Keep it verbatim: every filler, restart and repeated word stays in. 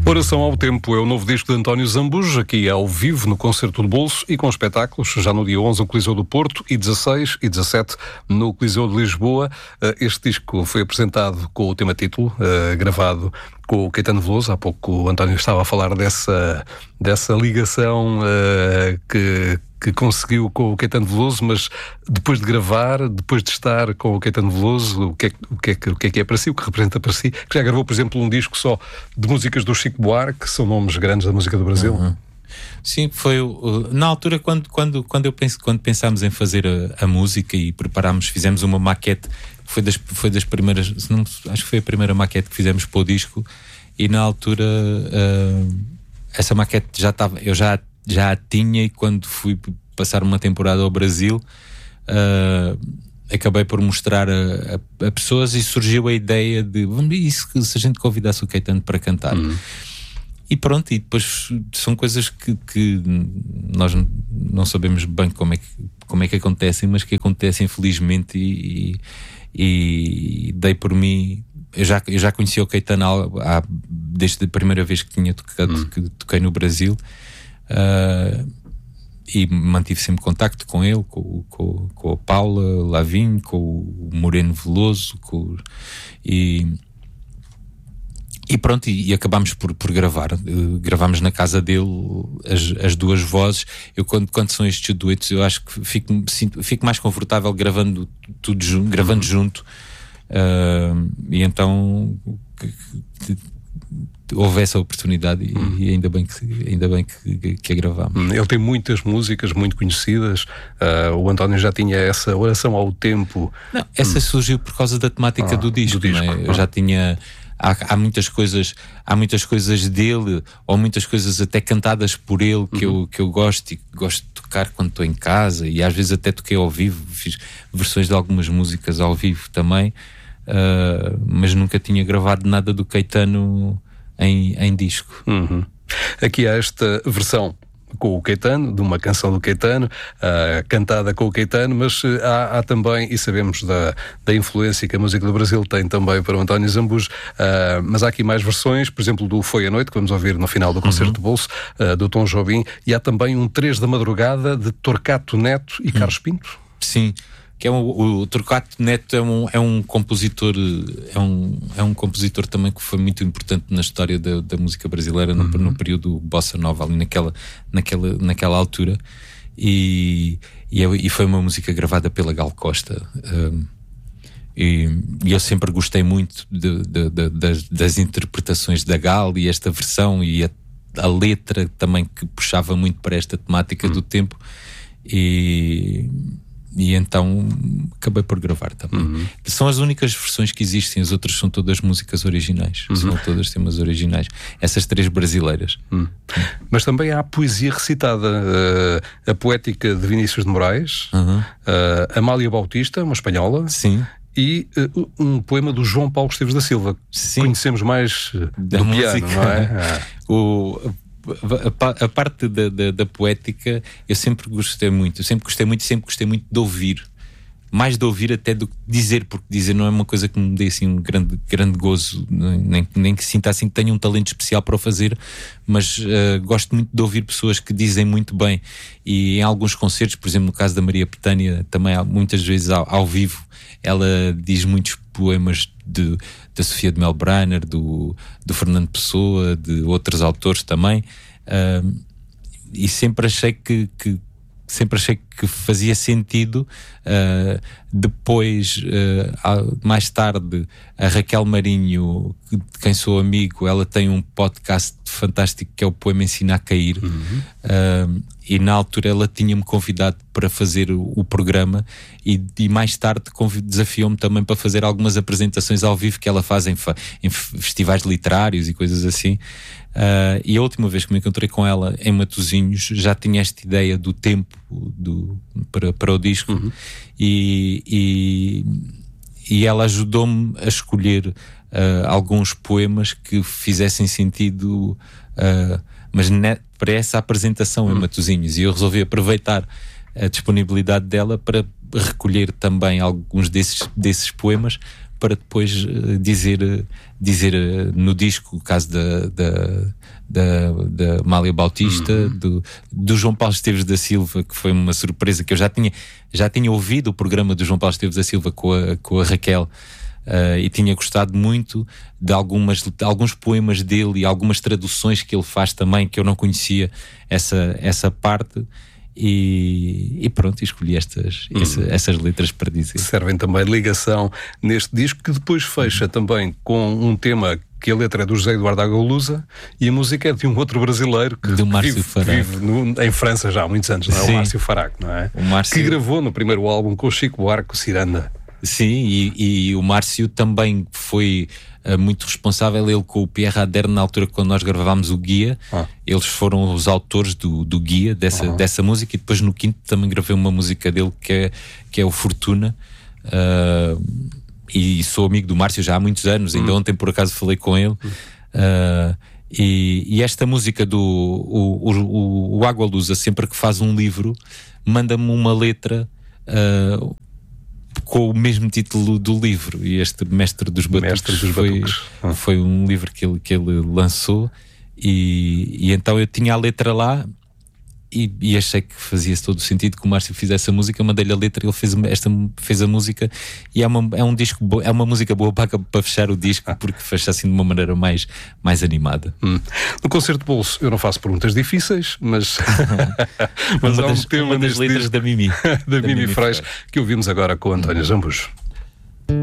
Oração ao Tempo é o novo disco de António Zambujo, aqui ao vivo no Concerto do Bolso e com espetáculos, já no dia onze no Coliseu do Porto e dezasseis e dezassete no Coliseu de Lisboa. Este disco foi apresentado com o tema título, gravado com o Caetano Veloso. Há pouco o António estava a falar dessa, dessa ligação que... que conseguiu com o Caetano Veloso, mas depois de gravar, depois de estar com o Caetano Veloso, o que é, o que, é, o que é que é para si, o que representa para si, que já gravou, por exemplo, um disco só de músicas do Chico Buarque, que são nomes grandes da música do Brasil. Uhum. Sim, foi na altura quando, quando, quando, eu penso, quando pensámos em fazer a, a música e preparámos, fizemos uma maquete, foi das, foi das primeiras, não, acho que foi a primeira maquete que fizemos para o disco, e na altura uh, essa maquete já estava, eu já já a tinha, e quando fui passar uma temporada ao Brasil uh, acabei por mostrar a, a, a pessoas, e surgiu a ideia de e se, se a gente convidasse o Caetano para cantar. Uhum. E pronto, e depois são coisas que, que nós não sabemos bem como é que, como é que acontecem, mas que acontecem felizmente, e, e, e dei por mim. Eu já, eu já conheci o Caetano há, desde a primeira vez que tinha tocado, uhum. que toquei no Brasil. Uh, e mantive sempre contacto com ele, com, com, com a Paula Lavigne, com o Moreno Veloso, com, e, e pronto, e, e acabámos por, por gravar. Uh, gravámos na casa dele as, as duas vozes. Eu quando, quando são estes duetos, eu acho que fico, sinto, fico mais confortável gravando tudo junto, gravando junto, uh, e então que, que, houve essa oportunidade, e, hum. e ainda bem, que, ainda bem que, que a gravámos. Ele tem muitas músicas muito conhecidas. Uh, o António já tinha essa Oração ao Tempo. Não, essa hum. surgiu por causa da temática ah, do disco. Do disco. Não é? Eu ah. já tinha. Há, há muitas coisas, há muitas coisas dele, ou muitas coisas até cantadas por ele que, uhum. eu, que eu gosto e que gosto de tocar quando estou em casa, e às vezes até toquei ao vivo, fiz versões de algumas músicas ao vivo também, uh, mas nunca tinha gravado nada do Caetano Em, em disco. Uhum. Aqui há esta versão com o Caetano, de uma canção do Caetano, uh, cantada com o Caetano, mas uh, há, há também, e sabemos da, da influência que a música do Brasil tem também para o António Zambujo, uh, mas há aqui mais versões, por exemplo, do Foi a Noite, que vamos ouvir no final do Concerto uhum. do Bolso, uh, do Tom Jobim, e há também um Três da Madrugada de Torquato Neto e uhum. Carlos Pinto. Sim. Que é um, o Torquato Neto é um, é um compositor, é um, é um compositor também que foi muito importante na história da, da música brasileira, uhum. no, no período Bossa Nova, ali naquela, naquela, naquela altura, e, e, e foi uma música gravada pela Gal Costa, um, e, e eu sempre gostei muito de, de, de, das, das interpretações da Gal, e esta versão, e a, a letra também, que puxava muito para esta temática uhum. do tempo, e... E então acabei por gravar também. Uhum. São as únicas versões que existem, as outras são todas músicas originais. Uhum. São todas temas originais. Essas três brasileiras. Uhum. Mas também há a poesia recitada. Uh, a poética de Vinícius de Moraes, uhum. uh, Amália Bautista, uma espanhola. Sim. E uh, um poema do João Paulo Esteves da Silva. Sim. Conhecemos mais da do música, piano, não é? Ah. o... A, a parte da, da, da poética eu sempre gostei muito, eu sempre gostei muito, sempre gostei muito de ouvir, mais de ouvir até do que dizer, porque dizer não é uma coisa que me dê assim um grande, grande gozo, nem, nem que sinta assim que tenha um talento especial para o fazer, mas uh, gosto muito de ouvir pessoas que dizem muito bem, e em alguns concertos, por exemplo no caso da Maria Bethânia, também há, muitas vezes ao, ao vivo ela diz muitos poemas de, da Sofia de Melbrenner, do, do Fernando Pessoa, de outros autores também, uh, e sempre achei que, que sempre achei que fazia sentido. Uh, depois, uh, mais tarde, a Raquel Marinho, de quem sou amigo, ela tem um podcast fantástico que é o Poema Ensina a Cair. Uhum. Uh, e na altura ela tinha-me convidado para fazer o, o programa, e, e mais tarde desafiou-me também para fazer algumas apresentações ao vivo que ela faz em, em festivais literários e coisas assim. Uh, e a última vez que me encontrei com ela em Matosinhos já tinha esta ideia do tempo do, para, para o disco. Uhum. e, e, e ela ajudou-me a escolher uh, alguns poemas que fizessem sentido, uh, mas ne, para essa apresentação uhum. em Matosinhos, e eu resolvi aproveitar a disponibilidade dela para recolher também alguns desses, desses poemas para depois uh, dizer, uh, dizer uh, no disco, o caso da, da, da, da Amália Bautista, uhum. do, do João Paulo Esteves da Silva, que foi uma surpresa, que eu já tinha, já tinha ouvido o programa do João Paulo Esteves da Silva com a, com a Raquel. Uh, e tinha gostado muito de, algumas, de alguns poemas dele e algumas traduções que ele faz também, que eu não conhecia essa, essa parte, e, e pronto, escolhi estas, hum. essa, essas letras para dizer. Servem também de ligação neste disco, que depois fecha hum. também com um tema que a letra é do José Eduardo Agalusa e a música é de um outro brasileiro que do Márcio vive, Faraco. vive no, em França já há muitos anos, não é? O Márcio Faraco, não é? O Márcio... Que gravou no primeiro álbum com o Chico Buarque, Ciranda. Sim, e, e o Márcio também foi uh, muito responsável, ele com o Pierre Ader, na altura quando nós gravámos o Guia, ah. eles foram os autores do, do Guia, dessa, ah. dessa música, e depois no quinto também gravei uma música dele que é, que é o Fortuna, uh, e sou amigo do Márcio já há muitos anos, ainda hum. ontem por acaso falei com ele, uh, e, e esta música do o, o, o Água Lusa, sempre que faz um livro, manda-me uma letra uh, com o mesmo título do livro, e este Mestre dos Batuques, Mestre dos foi, Batuques. Ah. foi um livro que ele, que ele lançou, e, e então eu tinha a letra lá, e, e achei que fazia todo o sentido que o Márcio fizesse a música. Eu mandei-lhe a letra, ele fez, esta, fez a música, e é uma, é um disco bo, é uma música boa para, para fechar o disco, ah. porque fecha assim de uma maneira mais, mais animada. Hum. No Concerto de Bolso eu não faço perguntas difíceis, mas, mas uma há um das, tema uma das letras disco, da Mimi da, da Mimi Freixo, que ouvimos agora com o António Zambujo.